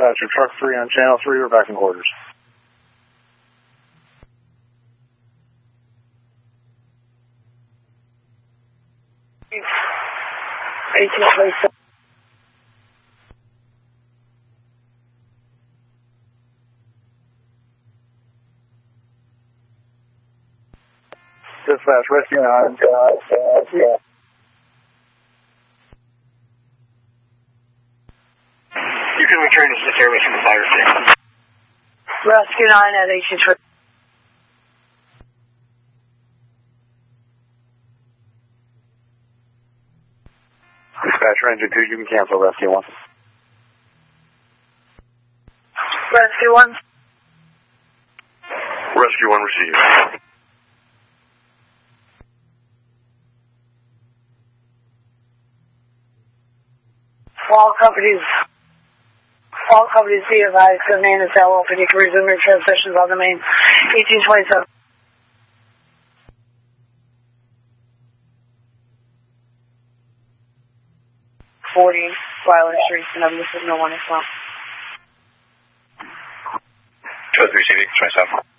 Dispatcher, truck 3 on channel 3, we're back in quarters. Dispatch, rescue 9. You can return to the service from the fire station. Rescue 9 at 1820. Dispatcher, engine 2, you can cancel rescue 1. Rescue 1. Rescue 1 received. All companies be advised the main is now open. You can resume your transmissions on the main. 1827. 40 Violent Street, and no one is not. 23 CV, 27.